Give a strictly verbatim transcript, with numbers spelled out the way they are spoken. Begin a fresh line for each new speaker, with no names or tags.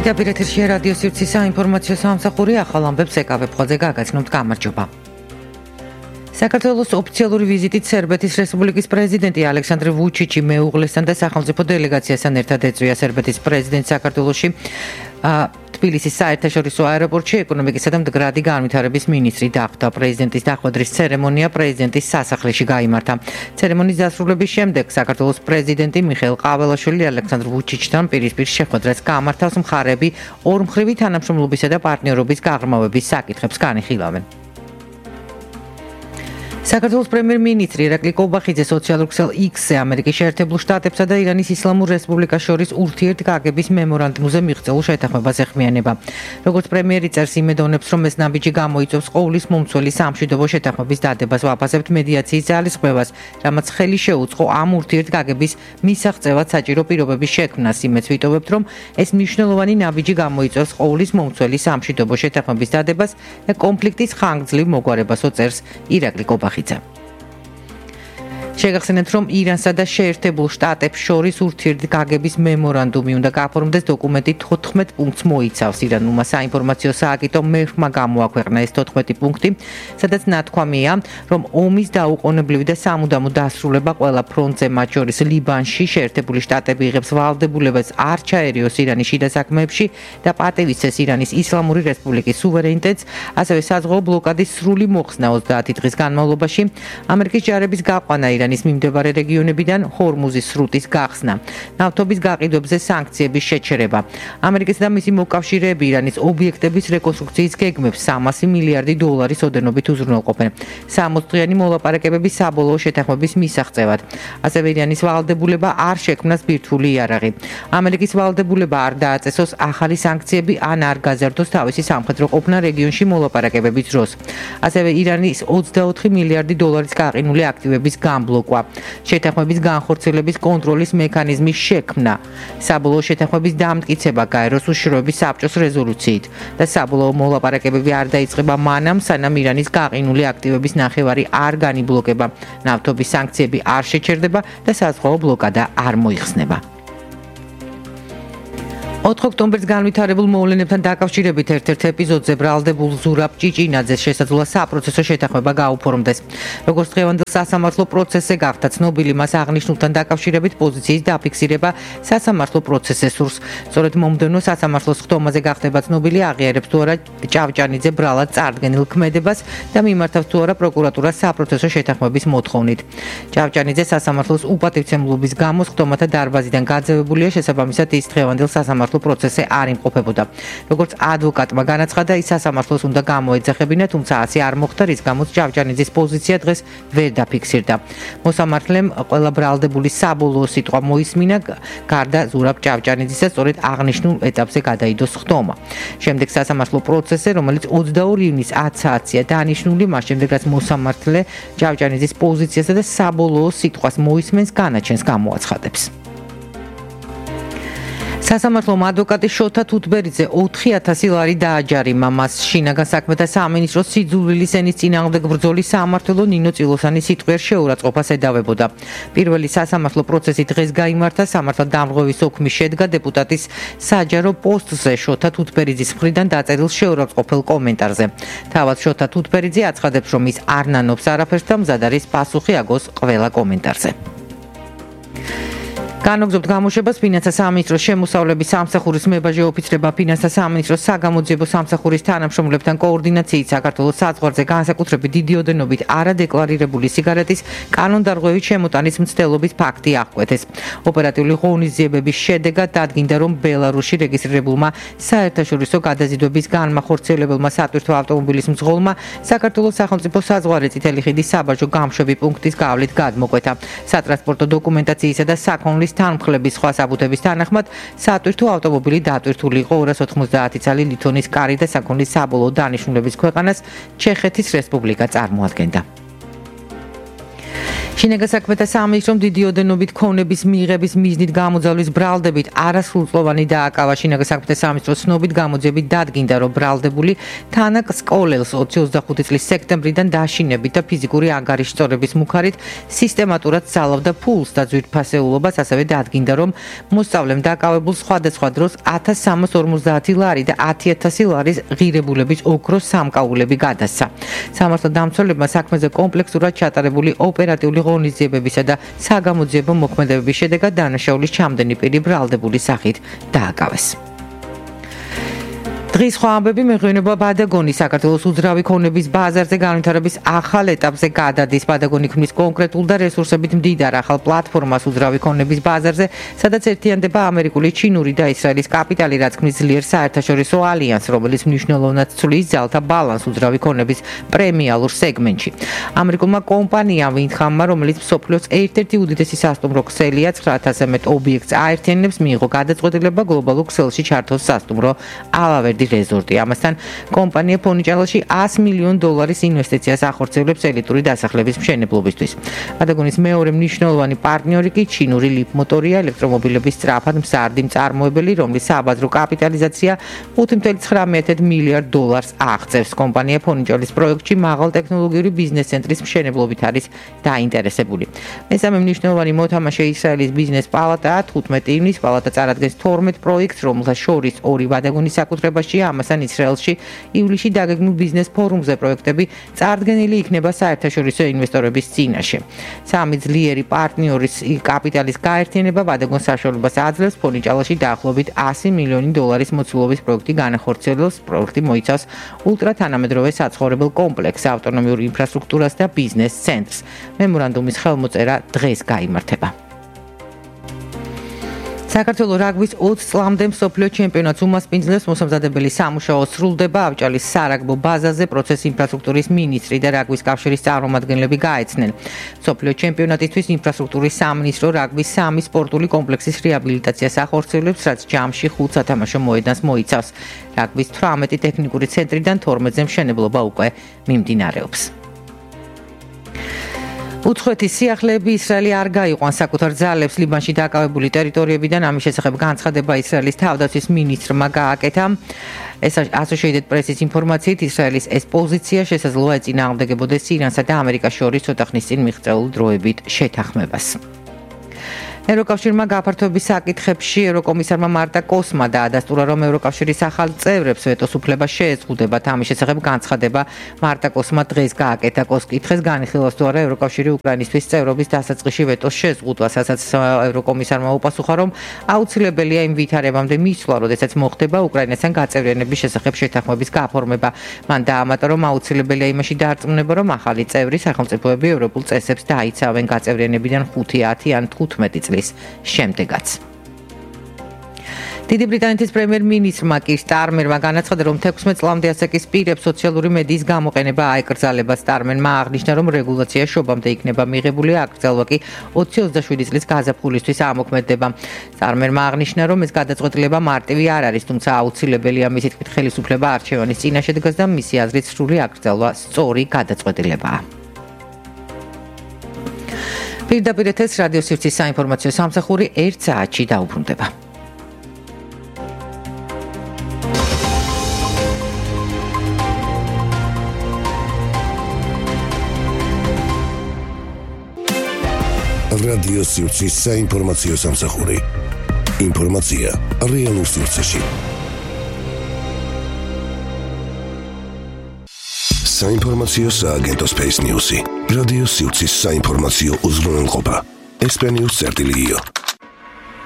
პირდაპირ ეთერშია რადიო სივრცის საინფორმაციო სამსახური ახალ ამბებს ეკავებ ხოძე გაგაცნობთ გამარჯობა. საქართველოს ოფიციალური ვიზიტით სერბეთის რესპუბლიკის პრეზიდენტი ალექსანდრე ვუჩიჩი მეუღლესთან და სახელმწიფო დელეგაციასთან ერთად ეწვია სერბეთის პრეზიდენტ საქართველოში თბილისის საერთაშორისო აეროპორტში ეკონომიკისა და მდგრადი განვითარების მინისტრი დახვდა. პრეზიდენტის დახვედრის ცერემონია პრეზიდენტის სასახლეში გაიმართა. ცერემონიის დასრულების შემდეგ საქართველოს პრეზიდენტი მიხეილ ყაველაშვილი ალექსანდრ ვუჩიჩთან პირისპირ შეხვედრას გამართავს. მხარეები ორმხრივი თანამშრომლობისა და პარტნიორობის გაღრმავების საკითხებს განიხილავენ. საქართველოს პრემიერ-მინისტრი ირაკლი კობახიძე სოციალურ ქსელ X-ზე ამერიკის შეერთებულ შტატებსა და ირანის ისლამურ რესპუბლიკას შორის ურთიერთგაგების მემორანდუმზე მიღწეულ შეთანხმებას ეხმიანება. როგორც პრემიერი წერს, იმედოვნებს, რომ ეს ნაბიჯი გამოიწვევს ყოვლის მომცველი სამშვიდობო შეთანხმების დადებას. ვაფასებთ მედიაციის ძალისხმევას, რამაც ხელი შეუწყო ამ ურთიერთგაგების მისაღწევად საჭირო პირობების შექმნას. იმედს ვიტოვებთ, რომ ეს მნიშვნელოვანი ნაბიჯი გამოიწვევს ყოვლის მომცველი სამშვიდობო შეთანხმების დადებას და კონფლიქტის ხანგრძლივ მოგვარებას, წერს ირაკლი კობახიძე. შეგახსენებთ, რომ ირანსა და შეერთებულ შტატებს შორის ურთიერთგაგების მემორანდუმი უნდა გაფორმდეს. დოკუმენტი თოთხმეტ პუნქტს მოიცავს. ირანულმა საინფორმაციო სააგენტომ მერხმა გამოაქვეყნა ეს თოთხმეტი პუნქტი, სადაც ნათქვამია, რომ ომის დაუყოვნებლივი და სამუდამო დასრულება ყველა ფრონტზე, მათ შორის ლიბანში, შეერთებული შტატები იღებს ვალდებულებას არ ჩაერიოს ირანის შიდა საქმეებში და პატივისცეს ირანის ისლამური რესპუბლიკის სუვერენიტეტს, ასევე საზღვაო ბლოკადის სრული მოხსნა ოცდაათი დღის განმავლობაში, ამერიკის ჯარების გაყვანა ირანის მიმდებარე რეგიონებიდან, ჰორმუზის სრუტის გახსნა, ნავთობის გაყიდვებზე სანქციების შეჩერება. ამერიკისა და მისი მოკავშირეები ირანის ობიექტების რეკონსტრუქციის გეგმებს სამასი მილიარდი დოლარის ოდენობით უზრუნველყოფენ. სამოცი დღიანი მოლაპარაკებების საბოლოო შეთანხმების მისაღწევად. ასევე ირანის ვალდებულება არ შექმნას ბირთვული იარაღი. ამერიკის ვალდებულება არ დააწესოს ახალი სანქციები ან არ გაზარდოს თავისი სამხედრო ყოფნა რეგიონში მოლაპარაკებების დროს. ასევე ირანის ოცდაოთხი მილიარდი დოლარის გაყინული აქტივების გამბლოკვა. შეთანხმების განხორციელების კონტროლის მექანიზმის შექმნა. საბოლოო შეთანხმების დამტკიცება გაეროს უშიშროების საბჭოს რეზოლუციით და საბოლოო მოლაპარაკებები არ დაიწყება მანამ, სანამ ირანის გაყინული აქტივების ნახევარი არ განიბლოკება, ნავთობის სანქციები არ შეჩერდება და საზღვაო ბლოკადა არ მოიხსნება. ოთხ ოქტომბერს განვითარებულ მოვლენებთან დაკავშირებით ერთ-ერთ ეპიზოდზე ბრალდებულ ზურაბ ჭიჭინაძეს შესაძლოა საპროცესო შეთანხმება გაუფორმდეს. როგორც დღევანდელ სასამართლო პროცესზე გახდა ცნობილი, მას აღნიშნულთან დაკავშირებით პოზიციის დაფიქსირება სასამართლო პროცესზე სურს. სწორედ მომდევნო სასამართლოს ხდომაზე გახდება ცნობილი, აღიარებს თუ არა ჭავჭანიძე ბრალად წარდგენილ ქმედებას და მიმართავს თუ არა პროკურატურას საპროცესო შეთანხმების მოთხოვნით. ჭავჭანიძე სასამართლოს უპატივცემლობის გამო ხდომათა დარბაზიდან გაძევებულია, შესაბამისად ის დღევანდელ სასამართლო პროცესზე არ იმყოფებოდა. როგორც ადვოკატმა განაცხადა, ის სასამართლოს უნდა გამოეძახებინა, თუმცა ასე არ მოხდა, რის გამოც ჭავჭანიძის პოზიცია დღეს ვერ დაფიქსირდა. მოსამართლემ ყველა ბრალდებული საბოლოო სიტყვა მოისმინა, გარდა ზურაბ ჭავჭანიძისა, სწორედ აღნიშნულ ეტაპზე გადაიდოს ხდომა. შემდეგ სასამართლო პროცესზე, რომელიც ოცდაორი ივნის ათ საათზეა დანიშნული, მას შემდეგ რაც მოსამართლე ჭავჭანიძის პოზიციასა და საბოლოო სიტყვას მოისმენს, განაჩენს გამოაცხადებს. სასამართლომ ადვოკატი შოთა თუთბერიძე ოთხი ათასი ლარი დააჯარიმა. მას შინაგან საქმეთა სამინისტროს სიძულვილის ენის წინააღმდეგ ბრძოლის სამმართველო ნინო წილოსანის სიტყვიერ შეურაცხყოფას ედავებოდა. პირველი სასამართლო პროცესი დღეს გაიმართა. სამართალდამღვრევის ოქმი შედგა დეპუტატის საჯარო პოსტზე შოთა თუთბერიძის მხრიდან დაწერილ შეურაცხყოფელ კომენტარზე. თავად შოთა თუთბერიძე აცხადებს, რომ ის არ ნანობს არაფერს და მზად არის პასუხი აგოს ყველა კომენტარზე. განაგზობთ გამოშვებას ფინანსთა სამინისტროს შემოსავლების სამსახურის მებაჟე ოფიცრება ფინანსთა სამინისტროს საგამოძიებო სამსახურის თანამშრომლებთან კოორდინაციით საქართველოს საზღვარზე განსაკუთრებით დიდი ოდენობით არადეკლარირებული სიგარეტის კანონდარღვევით შემოტანის მცდელობის ფაქტი აღკვეთეს. ოპერატიული ღონისძიებების შედეგად დადგინდა, რომ ბელარუსში რეგისტრირებულმა საერთაშორისო გადაზიდვების განმახორციელებელმა სატვირთო ავტომობილის მძღოლმა საქართველოს სახელმწიფო საზღვარი წითელი ხიდის საბაჟო გამშვები პუნქტის გავლით გადმოკვეთა. სატრანსპორტო დოკუმენტაციისა და საქონლის თანმხლების სხვა საბუთების თანახმად სატვირთო ავტომობილი დატვირთული იყო ორას ოთხმოცდაათი წალი ლითონის კარი და საქონლის საბოლოო დანიშნულების ქვეყანას ჩეხეთის რესპუბლიკა წარმოადგენდა. შინაგან საქმეთა სამინისტრომ დიდი ოდენობით ქონების მიღების მიზნით გამოძალვის ბრალდებით არასრულწლოვანი დააკავა. შინაგან საქმეთა სამინისტროს ცნობით გამოძიებით დადგინდა, რომ ბრალდებული თანაკ სკოლელს ოცი ოცდახუთი წლის სექტემბრიდან დაშინებით და ფიზიკური ანგარიშწორების მუხარით სისტემატურად ძალავდა ფულს და ძვირფასეულობას, ასევე დადგინდა, რომ მოსწავლემ დაკავებულ სხვადასხვა დროს ათას სამას ორმოცდაათი ლარი და ათი ათასი ლარის ღირებულების ოქროს სამკაულები გადასცა. სამართალ დამცველებმა საქმეზე კომპლექსურად ჩატარებული ოპერატიული ღონისძიებებისა და საგამოძიებო მოქმედებების შედეგად დანაშაულის ჩამდენი პირი ბრალდებული სახით დააკავეს. დღის სხვა ამბები მეღვინება ბადაგონის საქართველოს უძრავი ქონების ბაზარზე განვითარების ახალ ეტაპზე გადადის. ბადაგონი ქმნის კონკრეტულ და რესურსებით მდიდარ ახალ პლატფორმას უძრავი ქონების ბაზარზე, სადაც ერთიანდება ამერიკული, ჩინური და ისრაელის კაპიტალი, რაც ქმნის ძლიერ საერთაშორისო ალიანსს, რომელიც მნიშვნელოვნად ცვლის ძალთა ბალანსს უძრავი ქონების პრემიალურ სეგმენტში. ამერიკულმა კომპანიამ ვინდხამმა, რომელიც მსოფლიოს ერთ-ერთი უდიდესი სასტუმრო ქსელია, ცხრა ათასზე მეტ ობიექტს აერთიანებს, მიიღო გადაწყვეტილება გლობალურ ქსელში ჩართოს სასტუმრო ალავერდი რეზორტი. ამასთან კომპანია ფონიჭალაში ას მილიონ დოლარის ინვესტიციას ახორციელებს ელიტური დასახლების მშენებლობისთვის. ბადაგონის მეორე მნიშვნელოვანი პარტნიორი კი ჩინური ლიფმოტორია, ელექტრომობილების სწრაფად მზარდი მწარმოებელი, რომლის საბაზრო კაპიტალიზაცია ხუთი წუთი ცხრამეტ მილიარდ დოლარს აღწევს. კომპანია ფონიჭალის პროექტში მაღალ ტექნოლოგიური ბიზნეს ცენტრის მშენებლობით არის დაინტერესებული. მესამე მნიშვნელოვანი მოთამაშე ისრაელის ბიზნეს პალატაა. თხუთმეტი ივნისს პალატა წარადგენს თორმეტ პროექტს, რომელთა შორის ორი ბადაგონის საკუთრებაში, ამასთან ისრაელში ივლისში დაგეგმილ ბიზნეს ფორუმზე პროექტები წარდგენილი იქნება საერთაშორისო ინვესტორების წინაშე. სამი ძლიერი პარტნიორის კაპიტალის გაერთიანება ბადაგონს საშუალებას აძლევს ფონიჭალაში დაახლოებით ასი მილიონი დოლარის მოცულობის პროექტი განახორციელოს. პროექტი მოიცავს ულტრათანამედროვე საცხოვრებელ კომპლექსს, ავტონომიურ ინფრასტრუქტურას და ბიზნეს ცენტრს. მემორანდუმის ხელმოწერა დღეს გაიმართება. საქართველოს რაგბის ოცი წლამდე მსოფლიო ჩემპიონატს უმასპინძლებს მოსამზადებელი სამუშაო სრულდება. ავჭალის სარაგბო ბაზაზე პროცესი ინფრასტრუქტურის მინისტრი და რაგბის კავშირის წარმომადგენლები გაეცნენ. მსოფლიო ჩემპიონატისთვის ინფრასტრუქტურის სამინისტრო რაგბის სამი სპორტული კომპლექსის რეაბილიტაციას ახორციელებს, რაც ჯამში ხუთ სათამაშო მოედანს მოიცავს. რაგბის თვრამეტი ტექნიკური ცენტრიდან თორმეტზე მშენებლობა უკვე მიმდინარეობს. უცხოეთის სიახლეები ისრაელი არ გაიყვანს საკუთარ ძალებს ლიბანში დაკავებული ტერიტორიებიდან. ამის შესახებ განცხადება ისრაელის თავდაცვის მინისტრმა გააკეთა. ეს Associated Press-ის ინფორმაციით ისრაელის ეს პოზიცია შესაძლოა ეწინააღმდეგებოდეს ირანსა და ამერიკას შორის ცოტა ხნის წინ მიღწეულ დროებით შეთანხმებას. ევროკავშირმა გაფართოების საკითხებში ევროკომისარმა მარტა კოსმა დაადასტურა, რომ ევროკავშირის ახალ წევრებს ვეტოს უფლება შეეზღუდებათ. ამის შესახებ განცხადება მარტა კოსმა დღეს გააკეთა. კოს კითხეს განიხილავს თუ არა ევროკავშირი უკრაინისთვის წევრობის დასაწყისში ვეტოს შეზღუდვას, რასაც ევროკომისარმა უპასუხა, რომ აუცილებელია იმ ვითარებამდე მისვლა, როდესაც მოხდება უკრაინასთან გაწევრიანების შესახებ შეთანხმების გაფორმება. მან დაამატა, რომ აუცილებელია იმაში დარწმუნება, რომ ახალი წევრი სახელმწიფოები ევროპულ წესებს დაიცავენ გაწევრიანებიდან ხუთი, ათი ან თხუთმეტი წლის შემდეგაც. დიდი ბრიტანეთის პრემიერ-მინისტრმა კირ სტარმერმა განაცხადა, რომ თექვსმეტ წლამდე ასაკის პირებს სოციალური მედიის გამოყენება აეკრძალება. სტარმერმა აღნიშნა, რომ რეგულაცია შობამდე იქნება მიღებული, აკრძალვა კი ოცი ოცდაშვიდი წლის გაზაფხულისთვის ამოქმედდება. სტარმერმა აღნიშნა, რომ ეს გადაწყვეტილება მარტივი არ არის, თუმცა აუცილებელია მისი თქმით ხელისუფლება არჩევანის წინაშე დგას და მისი აზრით სრული აკრძალვა სწორი გადაწყვეტილებაა. პირდაპირ ეთერს რადიო სივრცის საინფორმაციო სამსახური ერთ საათში დაუბრუნდება.
რადიო სივრცის საინფორმაციო სამსახური. ინფორმაცია რეალურ სივრცეში. საინფორმაციო სააგენტო Space News-ი. რადიო სივრცის საინფორმაციო უზრუნველყოფა. ესპენიურ წერტილიო.